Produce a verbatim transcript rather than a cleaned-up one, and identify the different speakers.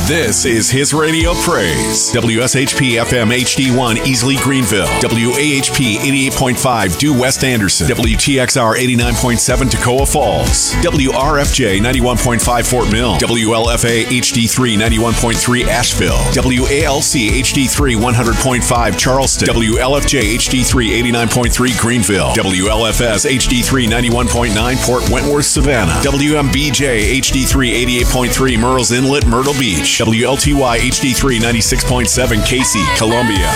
Speaker 1: This is his radio praise. W S H P F M H D one Easley Greenville. W A H P eighty-eight point five Due West Anderson. W T X R eighty-nine point seven Toccoa Falls. W R F J ninety-one point five Fort Mill. W L F A H D three ninety-one point three Asheville. W A L C H D three one hundred point five Charleston. W L F J H D three eighty-nine point three Greenville. W L F S H D three ninety-one point nine Port Wentworth Savannah. W M B J H D three eighty-eight point three Murrells Inlet Myrtle Beach. W L T Y H D three ninety-six point seven Casey, Columbia.